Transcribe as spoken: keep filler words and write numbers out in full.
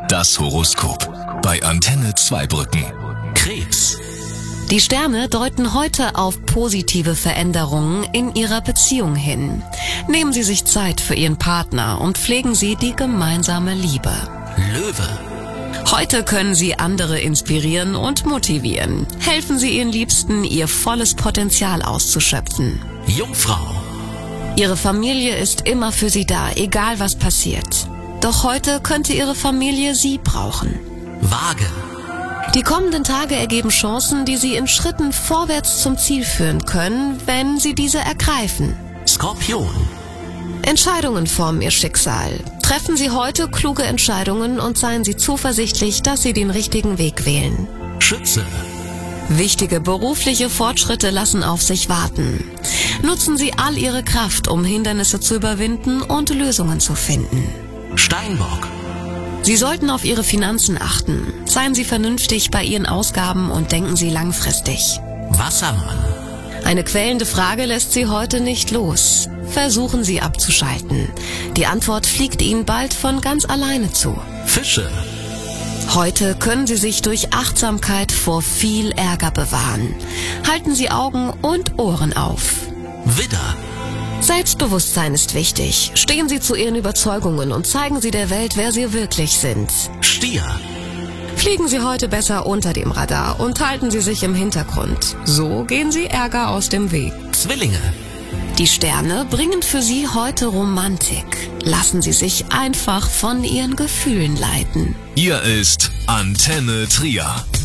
Das Horoskop bei Antenne Zweibrücken. Krebs. Die Sterne deuten heute auf positive Veränderungen in Ihrer Beziehung hin. Nehmen Sie sich Zeit für Ihren Partner und pflegen Sie die gemeinsame Liebe. Löwe. Heute können Sie andere inspirieren und motivieren. Helfen Sie Ihren Liebsten, ihr volles Potenzial auszuschöpfen. Jungfrau. Ihre Familie ist immer für Sie da, egal was passiert. Doch heute könnte Ihre Familie Sie brauchen. Waage. Die kommenden Tage ergeben Chancen, die Sie in Schritten vorwärts zum Ziel führen können, wenn Sie diese ergreifen. Skorpion. Entscheidungen formen Ihr Schicksal. Treffen Sie heute kluge Entscheidungen und seien Sie zuversichtlich, dass Sie den richtigen Weg wählen. Schütze. Wichtige berufliche Fortschritte lassen auf sich warten. Nutzen Sie all Ihre Kraft, um Hindernisse zu überwinden und Lösungen zu finden. Steinbock. Sie sollten auf Ihre Finanzen achten. Seien Sie vernünftig bei Ihren Ausgaben und denken Sie langfristig. Wassermann. Eine quälende Frage lässt Sie heute nicht los. Versuchen Sie abzuschalten. Die Antwort fliegt Ihnen bald von ganz alleine zu. Fische. Heute können Sie sich durch Achtsamkeit vor viel Ärger bewahren. Halten Sie Augen und Ohren auf. Widder. Selbstbewusstsein ist wichtig. Stehen Sie zu Ihren Überzeugungen und zeigen Sie der Welt, wer Sie wirklich sind. Stier. Fliegen Sie heute besser unter dem Radar und halten Sie sich im Hintergrund. So gehen Sie Ärger aus dem Weg. Zwillinge. Die Sterne bringen für Sie heute Romantik. Lassen Sie sich einfach von Ihren Gefühlen leiten. Hier ist Antenne Trier.